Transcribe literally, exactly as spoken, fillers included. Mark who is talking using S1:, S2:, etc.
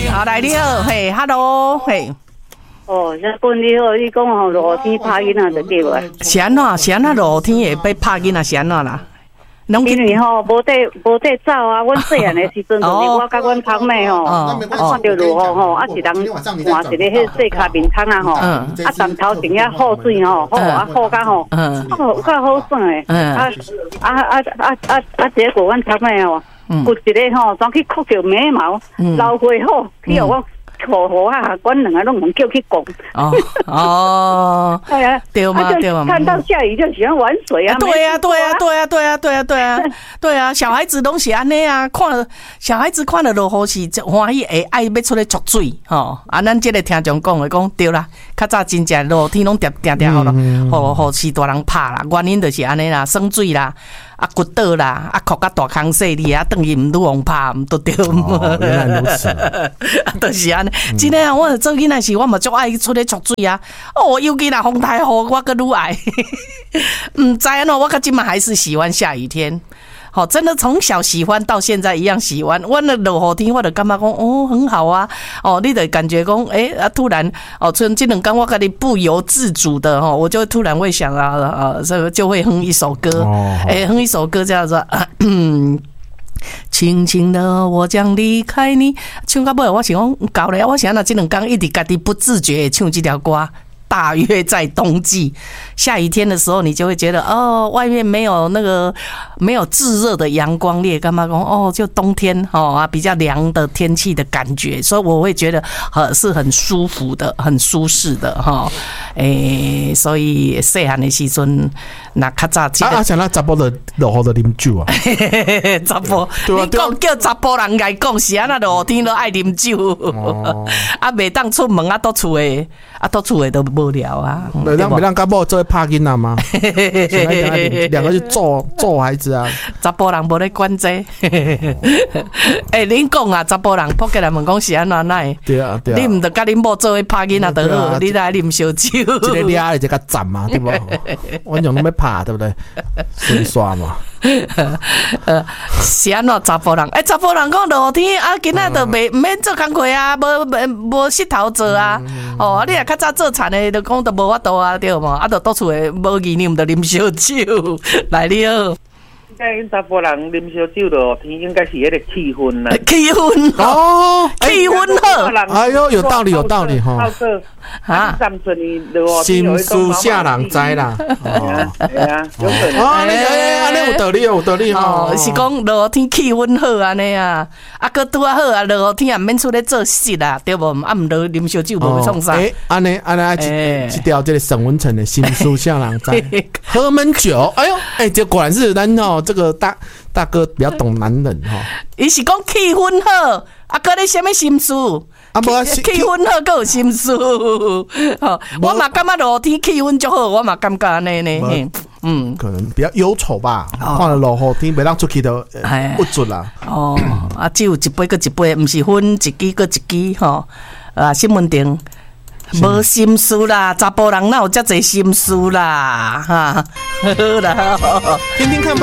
S1: 好，来你好，嘿 ，Hello， 嘿。
S2: 哦，那讲你好，你讲吼落雨天拍囡仔就对无？
S1: 是安怎？是安怎落雨天会被拍囡仔是安怎啦？
S2: 因为吼无地无地走啊，阮细汉的时阵就是我甲阮堂妹吼，啊看到落雨吼，啊一人换一个迄细卡面窗啊吼，啊枕头前遐雨水吼，好啊好甲吼，好较好耍诶，啊啊啊啊啊啊！结果阮堂妹吼，骨一个吼，转去哭着眉毛，流过好，去互我。好好啊，阮两个拢能叫去讲。哦
S1: 哦，
S2: 对啊，
S1: 对嘛对嘛。
S2: 看到下雨就喜欢玩水啊。
S1: 对啊对啊对啊对啊对啊对啊对啊，小孩子拢是安尼啊，看了小孩子看了落雨是欢喜会爱要出来捉水吼。啊，咱这个听众讲的讲对啦，较早真正落雨天拢定定定好了，互互是大人拍啦，原因就是安尼啦，生水啦。啊，骨倒啦，啊，哭甲大空细哩，啊，等于唔愈往拍，唔都对。
S3: 哦，原来如此。
S1: 啊，就是安尼。真诶啊，我做囡仔时，我嘛足爱出去触水啊。哦，尤其若风台雨，我阁愈爱。唔知安怎，我甲今嘛还是喜欢下雨天。好，真的从小喜欢到现在一样喜欢。我那落雨天，我就感觉讲哦很好啊。哦，你就感觉讲诶啊，突然哦，从这两天我跟你不由自主的哈、哦，我就突然会想啊啊，这个就会哼一首歌，诶、哦，哼一首歌叫做。啊嗯轻轻的，我将离开你。唱到尾，我想讲搞了，我想那这两天一直家己不自觉地唱这条歌。大约在冬季下雨天的时候，你就会觉得哦，外面没有那个没有炙热的阳光，你也干嘛讲哦，就冬天哦啊比较凉的天气的感觉，所以我会觉得呃是很舒服的，很舒适的哈。诶、欸，所以细汉的时阵，那较早记得
S3: 啊啊，像那查甫的落雨的啉酒啊，
S1: 查甫，你讲叫查甫人来讲是安那落雨天都爱啉酒，哦、啊，袂当出门啊，倒厝诶，啊，倒厝诶都。无聊啊，
S3: 没让没让干部做拍囡仔吗？两个去揍揍孩子啊！
S1: 查甫人无咧管这。哎，恁讲啊，查甫人扑起来问讲是安怎奈？
S3: 对啊对啊，
S1: 你唔得甲恁某做伙拍囡仔就好，你来啉烧酒。
S3: 一个俩，一个站嘛，对不？我用拢要拍，对不对？顺刷嘛。
S1: 呃，是安怎查甫人？哎、欸，查甫人讲落雨天啊，今仔就袂唔免做工课啊，无无佚佗做啊。哦，你若较早做田的，就讲都无法度啊，对嘛？啊，就倒厝的无意念，就啉烧酒来了。
S4: 应该查甫人啉烧酒落雨天，应该是迄个气氛啦。
S1: 气氛哦，气氛好。
S3: 哎呦，有道理，有道理哈。
S4: 啊，三寸落
S3: 雨天心思下人知啦。
S4: 哦，系啊，有可能。
S3: 哦，你哎，安尼有道理，有道理哈。
S1: 是讲落雨天气氛好安尼啊，啊，佮拄啊好啊，落雨天也免出来做事啦，对无？啊，毋落啉烧酒无创啥。
S3: 哎，安尼安尼一一条这个沈文成的心思下人知。喝闷酒，哎呦，哎，这果然是咱哦。这个大大哥比较懂男人哈，
S1: 伊是讲气氛好，啊，搁咧什么心思？啊，无气氛好，搁有心思。吼，我嘛感觉落天气氛就好，我嘛感觉安尼呢。嗯，
S3: 可能比较忧愁吧。看了落雨天，袂当出去都不准啦。
S1: 哦，啊，只有一杯搁一杯，毋是分一支搁一支吼。啊，新闻顶。无心思啦，查甫人哪有遮侪心思啦，哈，好啦，
S3: 听听看吧。